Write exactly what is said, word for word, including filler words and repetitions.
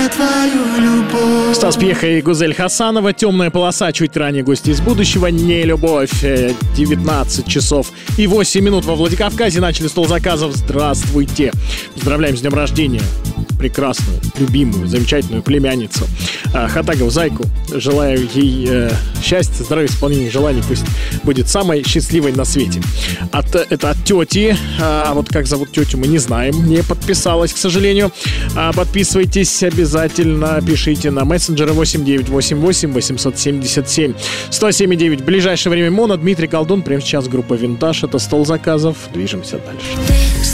твою любовь. Стас Пьеха и Гузель Хасанова. «Темная полоса». Чуть ранее «Гости из будущего». «Не любовь». девятнадцать часов и восемь минут во Владикавказе. Начали стол заказов. Здравствуйте. Поздравляем с днем рождения прекрасную, любимую, замечательную племянницу Хатагову Зайку. Желаю ей э, счастья, здоровья, исполнения желаний. Пусть будет самой счастливой на свете. От, это от тети. А вот как зовут тетю, мы не знаем. Не подписалась, к сожалению. А, подписывайтесь обязательно. Пишите на мессенджеры восемь девятьсот восемьдесят восемь восемьсот семьдесят семь сто семь девять. В ближайшее время Моно, Дмитрий Колдун. Прямо сейчас группа «Винтаж». Это стол заказов. Движемся дальше.